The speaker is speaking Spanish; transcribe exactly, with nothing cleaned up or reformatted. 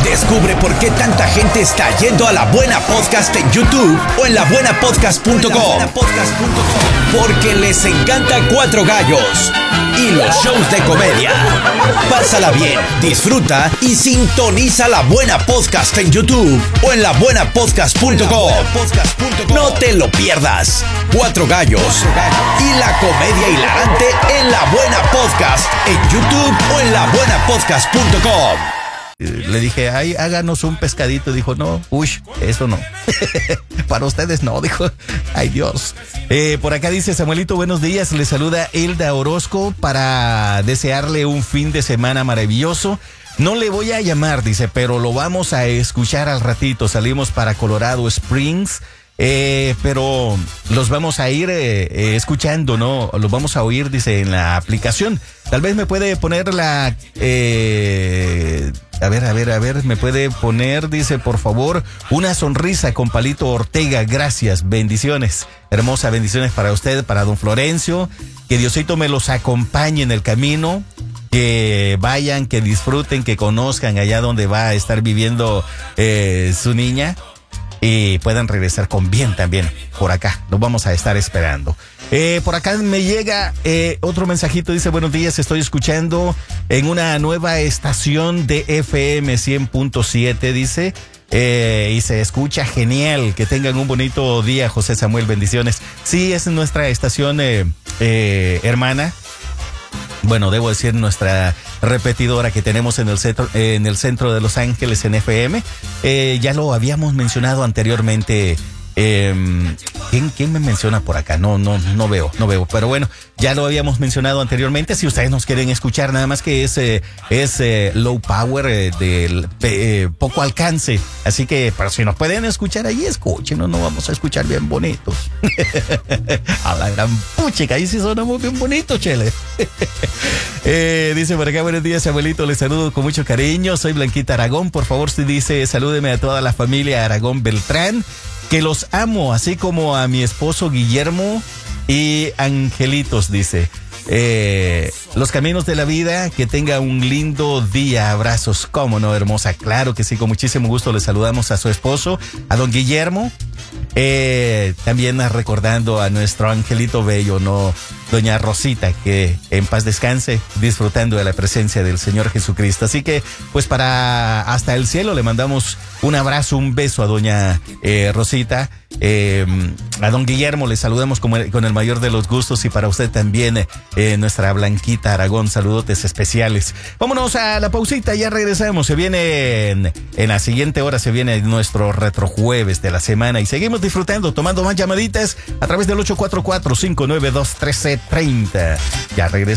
Descubre por qué tanta gente está yendo a La Buena Podcast en YouTube o en la buena podcast punto com. Porque les encanta Cuatro Gallos y los shows de comedia. Pásala bien, disfruta y sintoniza La Buena Podcast en YouTube o en la buena podcast punto com. No te lo pierdas. Cuatro Gallos y la comedia hilarante en La Buena Podcast en YouTube o en la buena podcast punto com. Le dije, ay, háganos un pescadito. Dijo, no, uy, eso no. Para ustedes no, dijo. Ay, Dios. Eh, por acá dice Samuelito, buenos días. Le saluda Hilda Orozco para desearle un fin de semana maravilloso. No le voy a llamar, dice, pero lo vamos a escuchar al ratito. Salimos para Colorado Springs. Eh, pero los vamos a ir eh, eh, escuchando, ¿no? Los vamos a oír, dice, en la aplicación. Tal vez me puede poner la... Eh, a ver, a ver, a ver, me puede poner, dice, por favor, una sonrisa con Palito Ortega. Gracias, bendiciones. Hermosa, bendiciones para usted, para don Florencio. Que Diosito me los acompañe en el camino. Que vayan, que disfruten, que conozcan allá donde va a estar viviendo eh, su niña. Y puedan regresar con bien también por acá. Los vamos a estar esperando. Eh, por acá me llega eh, otro mensajito. Dice, buenos días, estoy escuchando en una nueva estación de F M cien punto siete, dice. Eh, y se escucha genial. Que tengan un bonito día, José Samuel, bendiciones. Sí, es nuestra estación eh, eh, hermana. Bueno, debo decir nuestra repetidora que tenemos en el centro, eh, en el centro de Los Ángeles en F M. Eh, ya lo habíamos mencionado anteriormente. Eh, ¿quién, ¿Quién me menciona por acá? No, no, no veo, no veo. Pero bueno, ya lo habíamos mencionado anteriormente. Si ustedes nos quieren escuchar, nada más que es, eh, es eh, low power, eh, de eh, poco alcance. Así que, pero si nos pueden escuchar ahí, escúchenos, no vamos a escuchar bien bonitos. A la gran puchica, ahí sí sonamos bien bonitos, chele. eh, dice por acá, buenos días, abuelito, les saludo con mucho cariño. Soy Blanquita Aragón, por favor, si dice, salúdeme a toda la familia Aragón Beltrán. Que los amo, así como a mi esposo Guillermo y Angelitos, dice. Eh, los caminos de la vida, que tenga un lindo día. Abrazos, cómo no, hermosa. Claro que sí, con muchísimo gusto le saludamos a su esposo, a don Guillermo. Eh, también recordando a nuestro angelito bello, ¿no? Doña Rosita, que en paz descanse, disfrutando de la presencia del Señor Jesucristo. Así que, pues para hasta el cielo le mandamos un abrazo, un beso a doña eh, Rosita. Eh, a don Guillermo le saludamos con el, con el mayor de los gustos, y para usted también, eh, nuestra Blanquita Aragón, saludotes especiales. Vámonos a la pausita, ya regresamos. Se viene en, en la siguiente hora, se viene nuestro retrojueves de la semana y seguimos disfrutando, tomando más llamaditas a través del ocho cuatro cuatro, cinco nueve dos, uno tres tres cero. Ya regresamos.